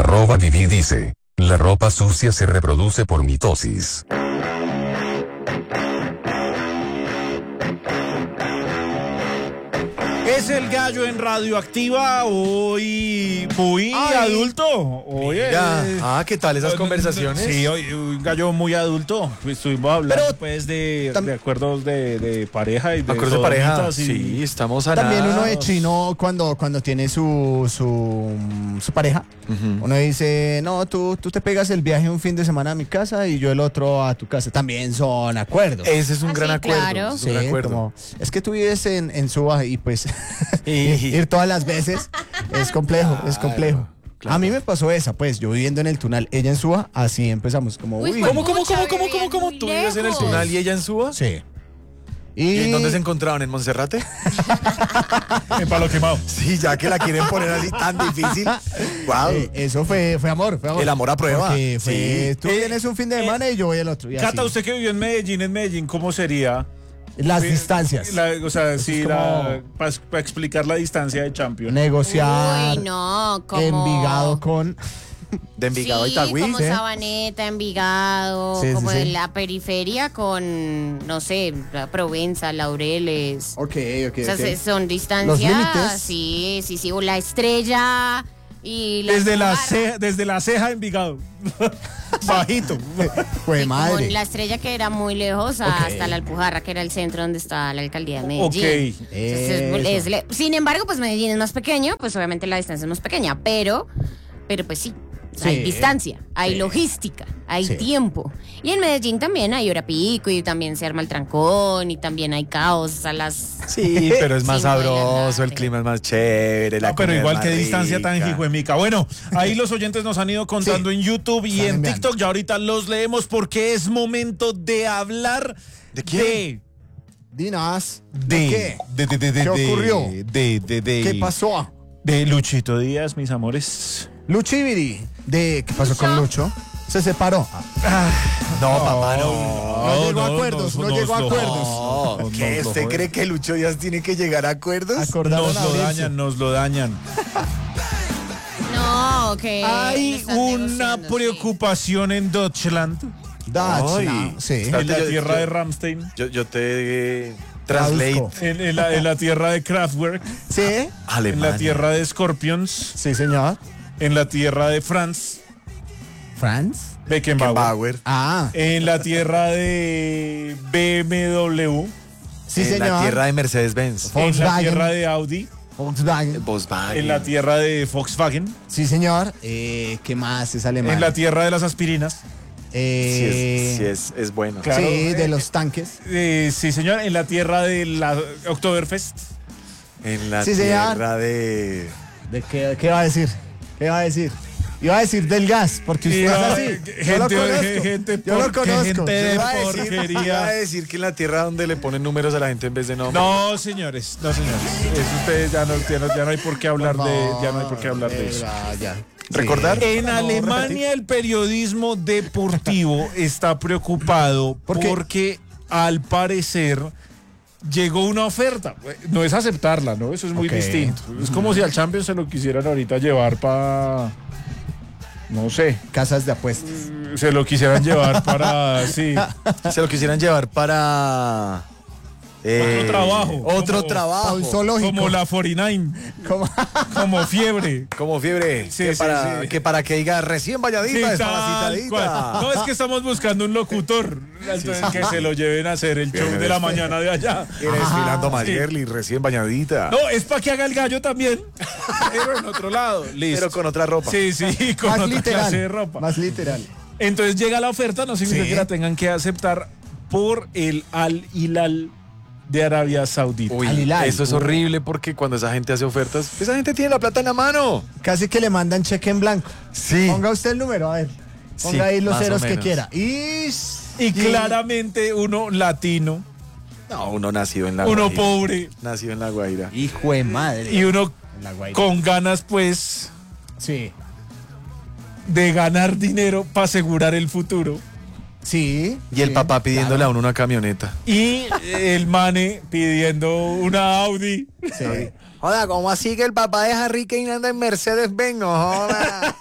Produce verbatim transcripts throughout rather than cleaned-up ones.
Arroba Vivi dice, la ropa sucia se reproduce por mitosis. Es el gallo en Radioactiva, hoy muy Ay. adulto. Hoy es, ah, ¿qué tal esas conversaciones? Sí, hoy un gallo muy adulto. Estuvimos hablando Pero, pues de, tam- de acuerdos de, de pareja y de acuerdos de pareja. Y, sí, estamos a También uno de chino cuando, cuando tiene su, su, su pareja, uh-huh. uno dice, no, tú, tú te pegas el viaje un fin de semana a mi casa y yo el otro a tu casa. También son acuerdos. Ese es un ah, gran sí, acuerdo. Claro. Es, un gran sí, acuerdo. Como, es que tú vives en, en Suba y pues ir todas las veces es complejo, claro, es complejo. Claro. A mí me pasó esa, pues, yo viviendo en el Tunal, ella en Suba, así empezamos como, uy, uy, ¿cómo, cómo, cómo, cómo, cómo, cómo? ¿Tú vives en el Tunal y ella en Suba? Sí. ¿Y, ¿Y en dónde se encontraron? ¿En Monserrate? En Palo Quemado. Sí, ya que la quieren poner así tan difícil. Wow. Eh, eso fue, fue amor, fue amor. El amor a prueba. Porque fue, sí. Tú eh, vienes un fin de semana eh, y yo voy el otro. Cata, así. usted que vivió en Medellín, en Medellín, ¿cómo sería? Las Sí, distancias. La, o sea, Eso sí, es para pa explicar la distancia de Champions. Negociar. Uy, no, como... Envigado con... De Envigado sí, a Itagüí. como ¿sí? Sabaneta, Envigado, sí, como sí, de sí. la periferia con, no sé, Provenza, Laureles. Ok, ok, O sea, okay. son distancias. Los límites. Sí, sí, sí, o la Estrella y la Desde la, Alpujarra. ceja, desde la ceja Envigado. Bajito. Fue Sí, madre. como la Estrella que era muy lejos Ok. hasta la Alpujarra, que era el centro donde está la alcaldía de Medellín. Ok. Entonces, es- es Eso. le- sin embargo, pues Medellín es más pequeño, pues obviamente la distancia es más pequeña, pero, pero pues sí. Sí. Hay distancia, hay Sí. logística, hay Sí. tiempo. Y en Medellín también hay hora pico y también se arma el trancón y también hay caos a las... Sí, pero es más Cinco de la sabroso, el tarde. clima es más chévere. La No, pero comida igual es que más distancia tan rica. hijuemica. Bueno, ahí los oyentes nos han ido contando Sí. en YouTube y Están en enviando. TikTok. Ya ahorita los leemos porque es momento de hablar ¿De quién? Dinas. de... ¿De qué? de, de, de, de, ¿Qué de- ocurrió? De, de, de, ¿Qué pasó? De Luchito Díaz, mis amores. Luchibiri. De, ¿qué pasó con Lucho? Se separó. No, papá, no. No llegó a acuerdos, no llegó a acuerdos. No, No, ¿qué? no, ¿Usted no, cree que Lucho Díaz tiene que llegar a acuerdos? Acordaron Nos lo abrirse. dañan, nos lo dañan. No, que... Hay están una negociando, sí. preocupación en Deutschland, Dachla, Ay. sí. Está- en la yo- tierra yo- de Rammstein, Yo, yo te eh, translate. Traduzco. en, en la, en la tierra de Kraftwerk, Sí, en Alemania. la tierra de Scorpions, sí, señor. en la tierra de Franz Franz. Beckenbauer, Bauer. Ah, en la tierra de B M W, sí, en señor. la tierra de Mercedes-Benz. en la Volkswagen. tierra de Audi, Volkswagen. Volkswagen. en la tierra de Volkswagen, Sí, señor. Eh, ¿Qué más es alemán? en la tierra de las aspirinas, Sí, Eh, es, sí es, es bueno. Claro. sí, de los tanques. eh, sí señor, en la tierra de la Oktoberfest, En la Sí, señor. tierra de... ¿De qué, qué va a decir? ¿Qué va a decir? Iba a decir del gas, porque usted Y, es ah, así. gente- Yo lo conozco. gente Yo lo por- conozco. gente de Iba a decir- porquería. iba a decir que en la tierra donde le ponen números a la gente en vez de nombres. No, señores, no, señores. Eso ustedes ya no, ya no, ya no hay por qué hablar de, ya no hay por qué hablar de eso. Ah, ya. ¿Recordar? En No, Alemania el periodismo deportivo está preocupado ¿Por qué? porque al parecer llegó una oferta. No es aceptarla, ¿no? Eso es muy Ok. distinto. Es como si al Champions se lo quisieran ahorita llevar para, no sé, Casas de apuestas. se lo quisieran llevar para, sí, Se lo quisieran llevar para... eh, otro trabajo. Otro como- trabajo. A un zoológico. Como la cuarenta y nueve, ¿Cómo? como fiebre. Como fiebre. Sí, que, sí, para, sí. que para que diga recién bañadita, Sí, es para la tal citadita. cual. No, es que estamos buscando un locutor. Entonces, que se lo lleven a hacer el show Bien, de la este. mañana de allá. Viene desfilando sí. Mayerly, recién bañadita. No, es para que haga el gallo también. Pero en otro lado. Listo. Pero con otra ropa. Sí, sí, con Más otra literal. clase de ropa. Más literal. Entonces llega la oferta, no significa Sí. que la tengan que aceptar por el Al Hilal de Arabia Saudita. Uy, Al Hilal. eso es horrible porque cuando esa gente hace ofertas, esa gente tiene la plata en la mano. Casi que le mandan cheque en blanco. Sí. Ponga usted el número, a ver. Ponga Sí, ahí los más o ceros que menos. quiera. Y, Y claramente uno latino, No, uno nacido en la uno Guaira. pobre Nacido en la Guaira. Hijo de madre. y uno La Guaira. con ganas pues Sí. de ganar dinero para asegurar el futuro. Sí. Y el sí, papá pidiéndole claro. a uno una camioneta. Y el mane pidiendo una Audi. Sí. Joda, ¿cómo así que el papá de Harry Kane anda en Mercedes-Benz? No joda.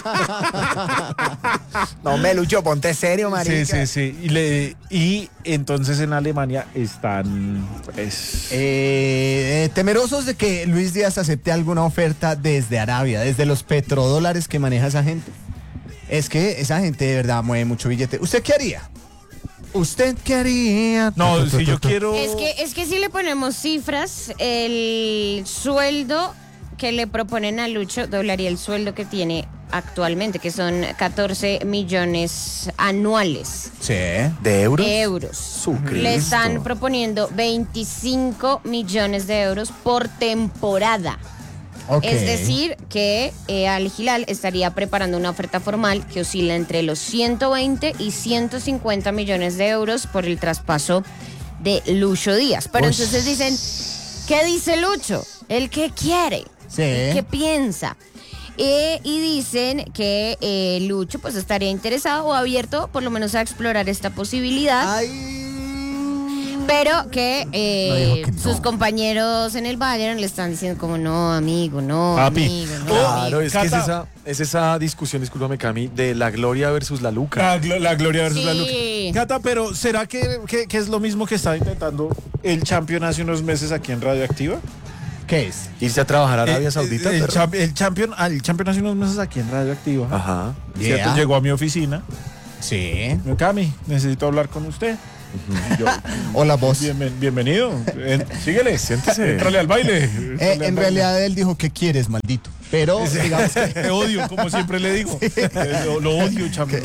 No, me Lucho, ponte serio, marica. Sí, sí, sí. Y, le, y entonces en Alemania están, pues... Eh, eh, temerosos de que Luis Díaz acepte alguna oferta desde Arabia, desde los petrodólares que maneja esa gente. Es que esa gente de verdad mueve mucho billete. ¿Usted qué haría? ¿Usted qué haría? No, si yo quiero... Es que, es que si le ponemos cifras, el sueldo que le proponen a Lucho doblaría el sueldo que tiene actualmente, que son catorce millones anuales. Sí. ¿De euros? Euros. Sucristo. Le están proponiendo veinticinco millones de euros por temporada. Okay. Es decir, que eh, Al Hilal estaría preparando una oferta formal que oscila entre los ciento veinte y ciento cincuenta millones de euros por el traspaso de Lucho Díaz. Pero Uy. entonces dicen, ¿qué dice Lucho? ¿El qué quiere? Sí. ¿Qué piensa? Eh, y dicen que eh, Lucho pues estaría interesado o abierto por lo menos a explorar esta posibilidad. Ay. Pero que, eh, No dijo que no. sus compañeros en el Bayern le están diciendo como no, amigo, no, Papi. amigo, no, Claro, amigo. es que es Cata. esa, es esa discusión, discúlpame, Cami, de la gloria versus la luca. La, glo- la gloria versus Sí. la luca. Cata, pero ¿será que, que, que es lo mismo que estaba intentando el Champion hace unos meses aquí en Radioactiva? ¿Qué es? Irse a trabajar a Arabia Eh, Saudita. El, perro. champ- el Champion, ah, el Champion hace unos meses aquí en Radioactiva. Ajá. ¿Cierto? Yeah. Llegó a mi oficina. Sí. Me dijo, Cami, necesito hablar con usted. Y yo, Hola, vos. "Bienven- bienvenido. En- síguele. Siéntese. Entrale al baile. Eh, Entrale al en baile". realidad él dijo, ¿qué quieres, maldito? Pero, digamos que... Te odio, como siempre le digo. Eh, Lo, lo odio, Champion.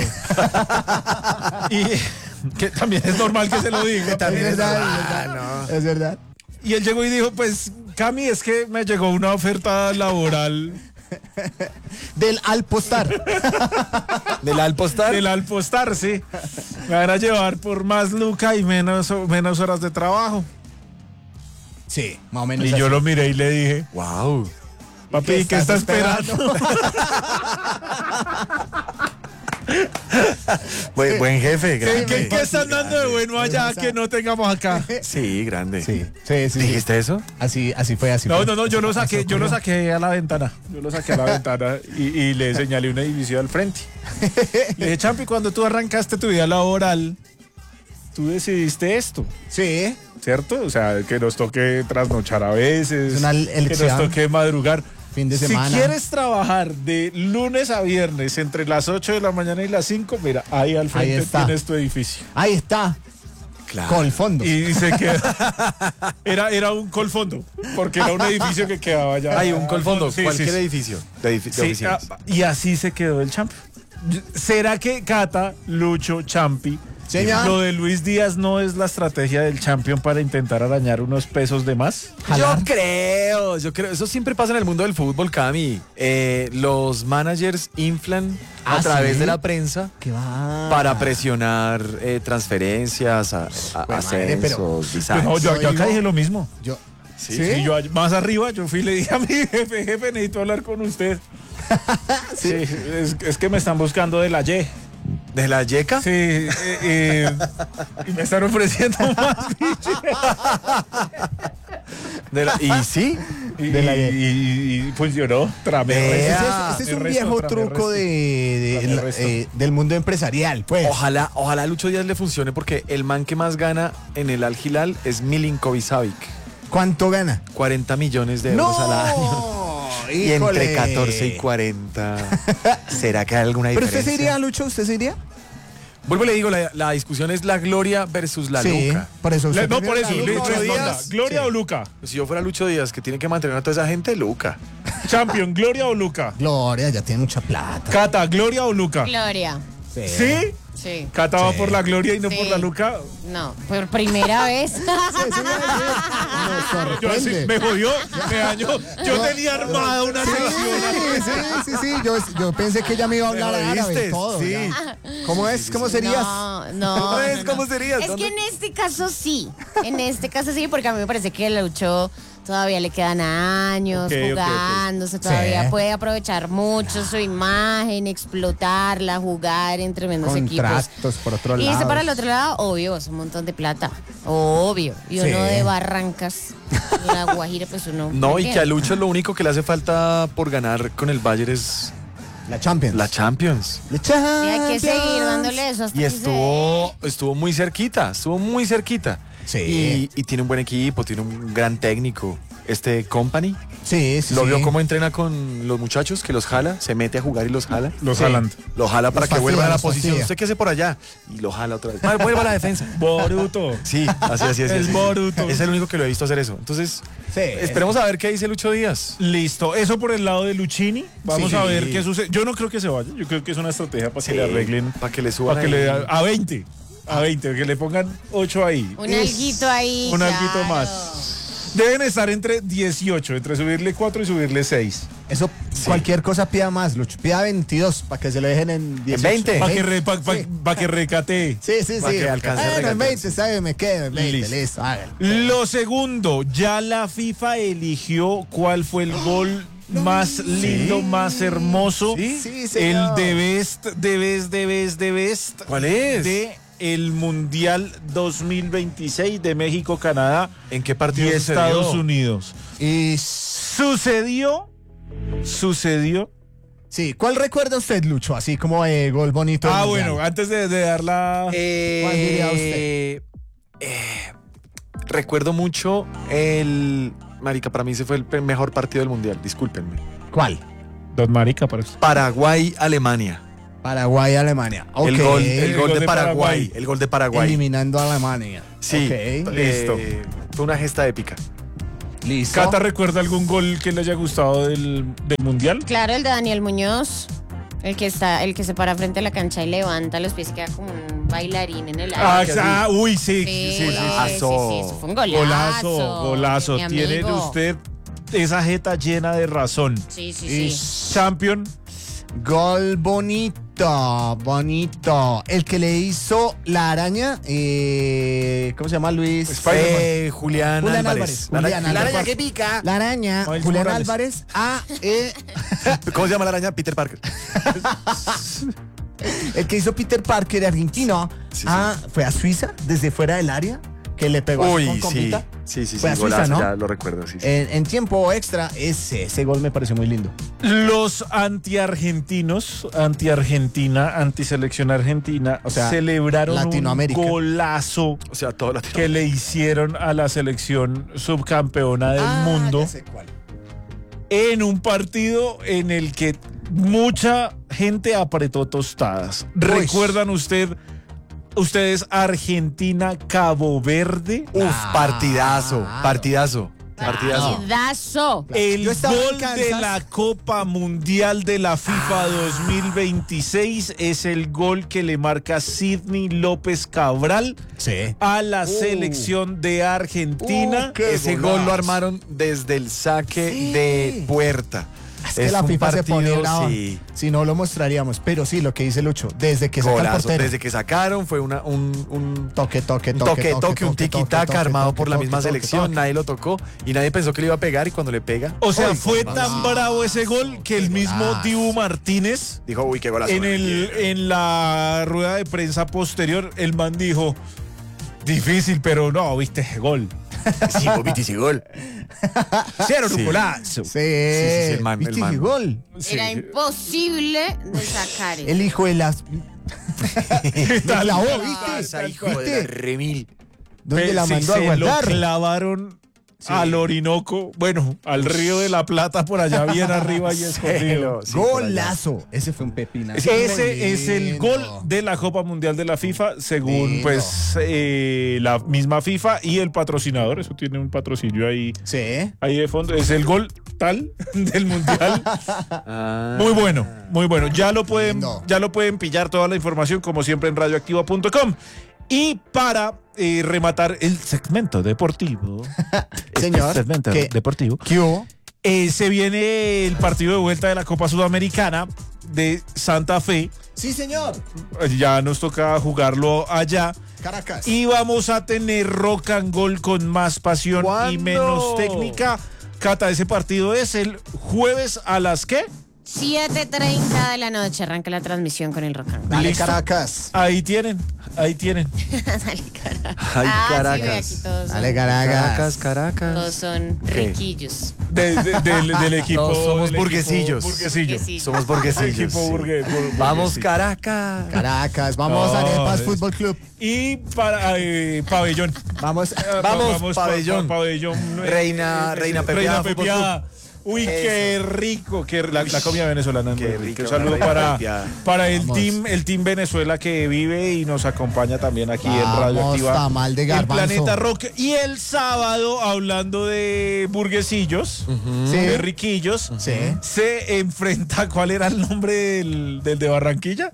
Y que también es normal que se lo diga. También es verdad, normal, es verdad. no. Es verdad. Y él llegó y dijo, pues, Cami, es que me llegó una oferta laboral Del Alpostar. ¿Del Alpostar? del Alpostar, sí. Me van a llevar por más luca y menos, menos horas de trabajo. Sí, más o menos. Y así. yo lo miré y le dije, Wow. papi, ¿qué, está esperando? Buen, buen jefe, ¿Qué, grande. qué, qué están dando de bueno allá que no tengamos acá? Sí, grande. Sí, sí, sí. sí. ¿Dijiste eso? Así, así fue, así No, fue. no, no, yo lo saqué, yo lo saqué a la ventana. Yo lo saqué a la ventana y, y le señalé un edificio al frente. Le dije, Champi, cuando tú arrancaste tu vida laboral, tú decidiste esto, Sí. ¿cierto? O sea, que nos toque trasnochar a veces, Es una que elección. nos toque madrugar. Fin de Si semana. quieres trabajar de lunes a viernes entre las ocho de la mañana y las cinco, mira, ahí al frente está. tienes tu edificio. Ahí está. Claro. Con el fondo. Y se queda. Era, era un colfondo, porque era un edificio que quedaba allá. Hay un colfondo, Sí, cualquier sí, sí. edificio de, edifi- de Sí, oficinas. ah, y así se quedó el Champi. ¿Será que Cata, Lucho, Champi, Señor. lo de Luis Díaz no es la estrategia del Champion para intentar arañar unos pesos de más? Jalar. Yo creo, yo creo. Eso siempre pasa en el mundo del fútbol, Cami. Eh, los managers inflan a ¿Ah, través sí? de la prensa ¿Qué va? para presionar eh, transferencias, a, a- Pues, madre, pero- ascensos, Pues visajes. no, yo, yo acá digo- dije lo mismo. Yo. Sí, Sí, yo all- más arriba yo fui y le dije a mi jefe, jefe, necesito hablar con usted. Sí, es, es que me están buscando de la Y. ¿De la yeca? Sí, eh, eh, y me están ofreciendo más. De la- ¿Y sí? Y, De la Y. y- y funcionó. Tramé Vea. resto. Ese es, ese es Me un resto, viejo tramé truco resto. de, de- Tramé la- resto. eh, del mundo empresarial, pues. Ojalá, ojalá a Lucho Díaz le funcione porque el man que más gana en el Al Hilal es Milinkovic Savic. ¿Cuánto gana? cuarenta millones de euros al año. Y Híjole. entre catorce y cuarenta. ¿Será que hay alguna ¿Pero diferencia? usted se iría, Lucho? ¿Usted se iría? Vuelvo y le digo, la, la discusión es la gloria versus la sí, luca. por eso. Le- usted no, prefiere por eso. la le- Luca. Lucho responda. Díaz. ¿Gloria Sí. o Luca? Si yo fuera Lucho Díaz, que tiene que mantener a toda esa gente, Luca. Champion, ¿Gloria o Luca? Gloria, ya tiene mucha plata. Cata, ¿Gloria o Luca? Gloria. ¿Sí? Sí. Cata va Sí. por la Gloria y no Sí. por la Luca. No, por primera vez. Sí, sí, no, Yo así, sorprende. me jodió, me dañó. Yo No, tenía armada una Sí, sección. sí, sí, sí, yo, yo pensé que ella me iba a hablar ¿Me árabe viste? todo. Sí. ya. ¿Cómo es? ¿Cómo serías? No, no. ¿Cómo es? no, no. ¿Cómo serías? Es ¿Dónde? que en este caso sí. En este caso sí, porque a mí me parece que Lucho todavía le quedan años Ok, ok, ok. jugándose, todavía Sí. puede aprovechar mucho su imagen, explotarla, jugar en tremendos equipos. Contratos por otro Y lado. dice para el otro lado, obvio, es un montón de plata. Obvio. Y uno Sí. de Barrancas, de la Guajira, pues uno. No, y ¿qué? que a Lucho lo único que le hace falta por ganar con el Bayern es La Champions. la Champions. La Y Champions. hay que seguir dándole eso hasta Y que estuvo, estuvo muy cerquita, estuvo muy cerquita. Sí. Y, y tiene un buen equipo, tiene un gran técnico. Este Company, Sí, sí, lo sí. vio cómo entrena con los muchachos, que los jala, se mete a jugar y los jala. Los Sí. jalan. Lo jala para Los que vuelva a la fastidia, los posición. fastidia. ¿Usted qué hace por allá? Y lo jala otra vez. Ah, vuelva a la defensa. Boruto. Sí, así, así, así. El así. Boruto. Es el único que lo he visto hacer eso. Entonces, Sí. esperemos a ver qué dice Lucho Díaz. Listo, eso por el lado de Luchini. Vamos Sí. a ver qué sucede. Yo no creo que se vaya. Yo creo que es una estrategia para que le arreglen. Para que le suban Para que le ahí. a veinte. A veinte, que le pongan ocho ahí. Un alguito ahí. Un alguito claro. más. Deben estar entre dieciocho, entre subirle cuatro y subirle seis. Eso, cualquier cosa pida más, Lucho. Pida veintidós para que se lo dejen en dieciocho. veinte. Para que, re- pa- pa- Sí. pa' que recatee. Sí, sí, sí. Pa' que alcance a Bueno, en regatear. veinte, ¿sabe? Me quedo en veinte. Listo. Listo, hágalo. Lo segundo, ya la FIFA eligió cuál fue el gol más lindo, más hermoso. ¿Sí? Sí, El señor. de best, de best, de best, de best. ¿Cuál es? De el Mundial dos mil veintiséis de México, Canadá ¿En qué y partido Estados sucedió? Unidos. Y Sucedió, sucedió. sí, ¿cuál recuerda usted, Lucho? Así como eh, gol bonito. del Ah, Mundial. bueno, antes de, de dar la... Eh, ¿Cuál diría usted? eh, recuerdo mucho el... Marica, para mí ese fue el pe- mejor partido del Mundial, discúlpenme. ¿Cuál? Don Marica, para usted. Paraguay-Alemania. Paraguay, Alemania. Ok. El gol, el gol gol de, de Paraguay, Paraguay. El gol de Paraguay. Eliminando a Alemania. Sí, Ok. listo. eh, fue una gesta épica. Listo. Cata, ¿recuerda algún gol que le haya gustado del, del Mundial? Claro, el de Daniel Muñoz. El que está, el que se para frente a la cancha y levanta los pies y queda como un bailarín en el Ah, aire. ah, uy, sí, Sí, sí, sí, sí, sí. Golazo. sí, eso fue un golazo. Golazo, golazo. mi Tiene amigo. usted esa jeta llena de razón. Sí, sí, Y sí. Champion, Gol bonito, bonito. El que le hizo la araña, eh, ¿cómo se llama, Luis? Spider-Man. Eh, Julián, Julián Álvarez. Álvarez. Julián la, Álvarez. la araña que pica. La araña, Miles Julián Morales. Álvarez, a, eh, ¿Cómo se llama la araña? Peter Parker. el que hizo Peter Parker, argentino, Sí, sí. a, fue a Suiza, desde fuera del área, que le pegó así Uy, con sí. compita. Sí, sí, sí. Fue a Suiza, Golazo, ¿no? ya lo recuerdo, sí. sí. En, en tiempo extra, ese, ese gol me pareció muy lindo. los antiargentinos, anti-Argentina, antiselección argentina, O sea, celebraron un Latinoamérica. golazo O sea, todo la que le hicieron a la selección subcampeona del Ah, mundo ya sé cuál. en un partido en el que mucha gente apretó tostadas. ¿Recuerdan usted, ustedes Argentina, Cabo Verde? Uf, Claro. partidazo, partidazo, partidazo. Partidazo. El Yo estaba en gol de Kansas. la Copa Mundial de la FIFA dos mil veintiséis es el gol que le marca Sidney López Cabral Sí. a la selección de Argentina. Uh, qué Ese golazo. gol lo armaron desde el saque Sí. de puerta. Es que la un FIFA se pone partido, brava. sí. Si no lo mostraríamos, pero sí, lo que dice Lucho, desde que saca el Golazo. portero. Desde que sacaron fue una, un, un Toque, toque, un toque, toque, toque, un tiki-taka armado por la misma toque, selección. toque. Nadie lo tocó y nadie pensó que le iba a pegar y cuando le pega, O sea, ¡ay, fue golazo! tan bravo ese gol que el mismo golazo. Dibu Martínez Dijo, uy, qué golazo. en, el, en la rueda de prensa posterior, el man dijo, difícil, pero no, viste, gol. Sí, viste ese gol. Hicieron Sí. un golazo. Sí, sí, sí, el man, ¿viste el man. ese gol? Era Sí. imposible de sacar eso. El hijo de las... Tal la O, cual. ¿viste? Pasa, hijo ¿Viste? de la remil. ¿Dónde Pe- la sí, mandó a se guardar? lo clavaron al Orinoco, bueno, al río de la Plata, por allá bien arriba y escondido. Sí, por allá. Golazo. Ese fue un pepinazo. Ese es el Lindo. gol de la Copa Mundial de la FIFA, según Lindo. pues eh, la misma FIFA y el patrocinador. Eso tiene un patrocinio ahí, Sí. ahí de fondo. Es el gol tal del Mundial. Ah. Muy bueno, muy bueno. Ya lo pueden, Lindo. ya lo pueden pillar toda la información como siempre en radioactiva punto com. Y para eh, rematar el segmento deportivo, Señor, este segmento ¿qué? deportivo, ¿Qué hubo? eh, se viene el partido de vuelta de la Copa Sudamericana de Santa Fe. Sí, señor. Ya nos toca jugarlo allá. Caracas. Y vamos a tener rock and roll con más pasión y ¿Cuándo? menos técnica. Cata, ese partido es el jueves a las ¿qué? siete treinta de la noche arranca la transmisión con el rock and roll. Dale, ¿Listo? Caracas. Ahí tienen, ahí tienen. Dale, Caracas. Ay, Ah, sí, ve, Caracas. aquí todos son, Dale, Caracas. Caracas, Caracas. todos son ¿Qué? riquillos. De- de- del, del equipo. Todos somos del equipo burguesillos. burguesillo. Burguesillo. Somos burguesillos. Equipo sí. burgue- bur- Vamos, burguesillo. Caracas. Caracas. Vamos No, a Arepas es- Fútbol Club. Y para eh, pabellón. Vamos. Eh, Vamos, pa- pabellón. pa- pabellón. eh, Reina- eh, Reina eh, Pepeada, Reina Fútbol Pepeada. Uy, qué rico, qué la, la comida venezolana. es Qué muy rico, rica. Un saludo Reina para, Pepeada. para el Vamos. team, el team Venezuela que vive y nos acompaña también aquí en Vamos, Radio Activa. tamal de El garbanzo. Planeta Rock. Y el sábado, hablando de burguesillos, Sí. de riquillos, Sí. se enfrenta. ¿Cuál era el nombre del, del de Barranquilla?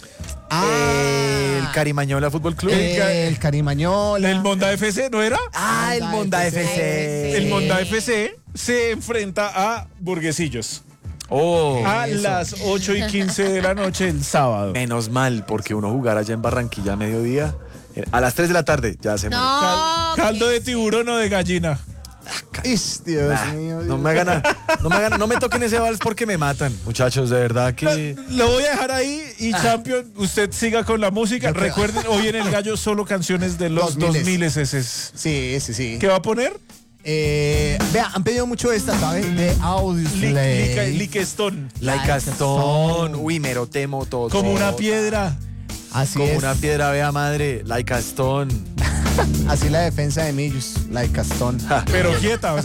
El Carimañola Fútbol Club. Eh, el Carimañola. El Monda F C, ¿no era? Ah, el Monda F C. El Monda F C se enfrenta a burguesillos. Oh. A Eso. las ocho y quince de la noche el sábado. Menos mal, porque uno jugar allá en Barranquilla a mediodía. eh, A las tres de la tarde ya se muere. No, Cal- caldo ¿qué de es tiburón o de gallina. Is, Dios Ah, mío. no me hagan, no me hagan, no me toquen ese vals porque me matan, muchachos, de verdad que. Lo voy a dejar ahí y Champion, usted siga con la música. Yo creo- Recuerden, hoy en El Gallo solo canciones de los Dos dos miles. miles. Ese es. Sí, sí, sí. ¿Qué va a poner? Eh, vea, han pedido mucho esta, ¿sabes? De Audioslave. Liquestón. Like a Stone, uy, mero temo todo. Como una piedra. Así Como es. una piedra, vea madre, like a Stone. Así la defensa de Millos, like Castón. Pero quieta.